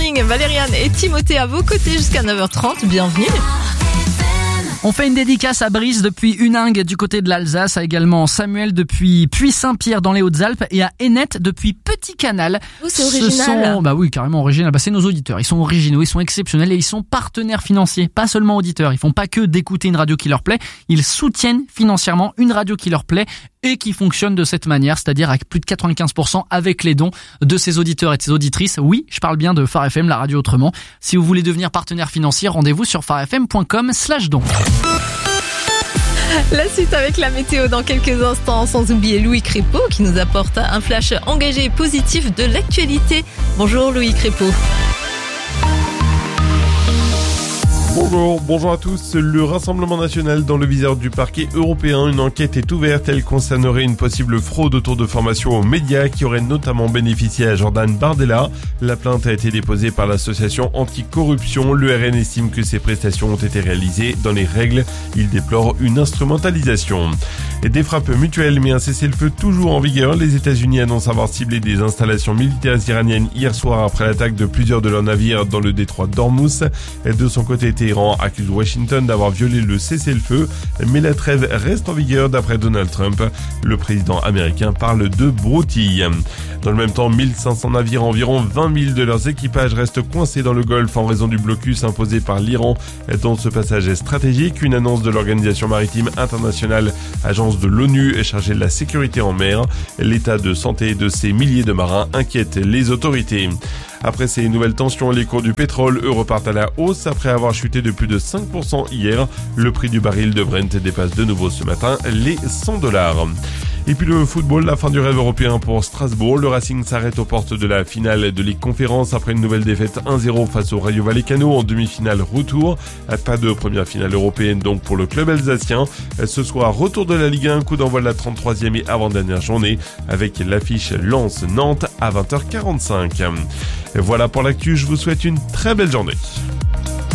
morning, Valériane et Timothée à vos côtés jusqu'à 9h30. Bienvenue. On fait une dédicace à Brice depuis Huningue du côté de l'Alsace, à également Samuel depuis Puy-Saint-Pierre dans les Hautes-Alpes et à Enette depuis Petit Canal. Oh, c'est original. Bah oui, carrément original. Bah, c'est nos auditeurs. Ils sont originaux, ils sont exceptionnels et ils sont partenaires financiers, pas seulement auditeurs. Ils font pas que d'écouter une radio qui leur plaît, ils soutiennent financièrement une radio qui leur plaît et qui fonctionne de cette manière, c'est-à-dire avec plus de 95% avec les dons de ses auditeurs et de ses auditrices. Oui, je parle bien de Phare FM, la radio autrement. Si vous voulez devenir partenaire financier, rendez-vous sur pharefm.com/don. La suite avec la météo dans quelques instants, sans oublier Louis Crépeau qui nous apporte un flash engagé et positif de l'actualité. Bonjour Louis Crépeau. Bonjour à tous. Le Rassemblement national dans le viseur du parquet européen. Une enquête est ouverte. Elle concernerait une possible fraude autour de formations aux médias qui aurait notamment bénéficié à Jordan Bardella. La plainte a été déposée par l'association anticorruption. Le RN estime que ces prestations ont été réalisées dans les règles. Il déplore une instrumentalisation. Et des frappes mutuelles, mais un cessez-le-feu toujours en vigueur. Les États-Unis annoncent avoir ciblé des installations militaires iraniennes hier soir après l'attaque de plusieurs de leurs navires dans le détroit d'Ormuz. De son côté, Téhéran accuse Washington d'avoir violé le cessez-le-feu, mais la trêve reste en vigueur d'après Donald Trump. Le président américain parle de broutille. Dans le même temps, 1500 navires, environ 20 000 de leurs équipages restent coincés dans le Golfe en raison du blocus imposé par l'Iran. Dans ce passage stratégique, une annonce de l'Organisation maritime internationale, agence de l'ONU chargée de la sécurité en mer. L'état de santé de ces milliers de marins inquiète les autorités. Après ces nouvelles tensions, les cours du pétrole, eux, repartent à la hausse après avoir chuté de plus de 5% hier. Le prix du baril de Brent dépasse de nouveau ce matin les $100. Et puis le football, la fin du rêve européen pour Strasbourg. Le Racing s'arrête aux portes de la finale de Ligue Conférence après une nouvelle défaite 1-0 face au Rayo Vallecano en demi-finale retour. Pas de première finale européenne donc pour le club alsacien. Ce soir, retour de la Ligue 1, coup d'envoi de la 33e et avant-dernière journée avec l'affiche Lens-Nantes à 20h45. Voilà pour l'actu, je vous souhaite une très belle journée.